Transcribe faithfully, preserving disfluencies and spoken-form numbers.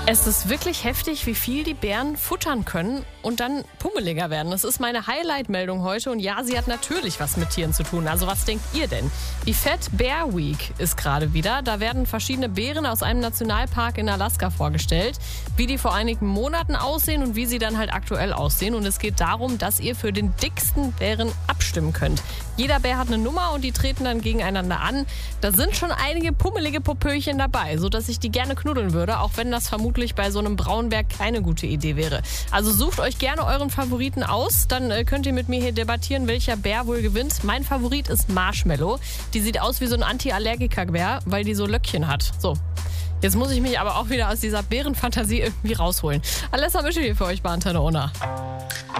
Es ist wirklich heftig, wie viel die Bären futtern können und dann pummeliger werden. Das ist meine Highlight-Meldung heute und ja, sie hat natürlich was mit Tieren zu tun. Also was denkt ihr denn? Die Fat Bear Week ist gerade wieder. Da werden verschiedene Bären aus einem Nationalpark in Alaska vorgestellt, wie die vor einigen Monaten aussehen und wie sie dann halt aktuell aussehen. Und es geht darum, dass ihr für den dicksten Bären abstimmen könnt. Jeder Bär hat eine Nummer und die treten dann gegeneinander an. Da sind schon einige pummelige Popöchen dabei, sodass ich die gerne knuddeln würde, auch wenn das vermutlich bei so einem Braunbär keine gute Idee wäre. Also sucht euch gerne euren Favoriten aus, dann äh, könnt ihr mit mir hier debattieren, welcher Bär wohl gewinnt. Mein Favorit ist Marshmallow. Die sieht aus wie so ein Anti-Allergiker-Bär, weil die so Löckchen hat. So. Jetzt muss ich mich aber auch wieder aus dieser Bärenfantasie irgendwie rausholen. Alessa Mische hier für euch bei Antenne Unna.